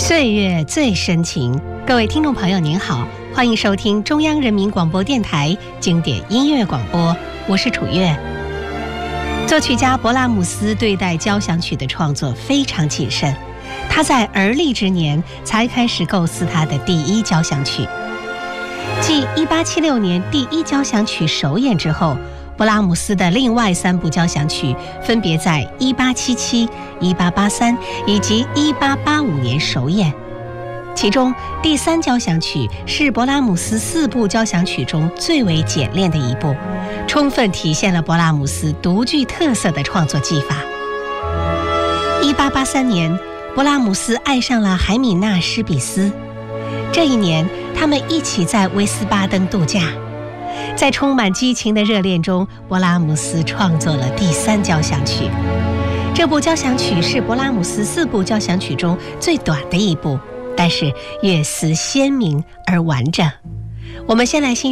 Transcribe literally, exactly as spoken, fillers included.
岁月最深情，各位听众朋友您好，欢迎收听中央人民广播电台经典音乐广播，我是楚月。作曲家勃拉姆斯对待交响曲的创作非常谨慎，他在而立之年才开始构思他的第一交响曲。继一八七六年第一交响曲首演之后，勃拉姆斯的另外三部交响曲分别在一八七七、一八八三以及一八八五年首演。其中第三交响曲是勃拉姆斯四部交响曲中最为简练的一部，充分体现了勃拉姆斯独具特色的创作技法。一八八三年，勃拉姆斯爱上了海米娜·施比斯，这一年他们一起在威斯巴登度假。在充满激情的热恋中，勃拉姆斯创作了第三交响曲。这部交响曲是勃拉姆斯四部交响曲中最短的一部，但是乐思鲜明而完整。我们先来欣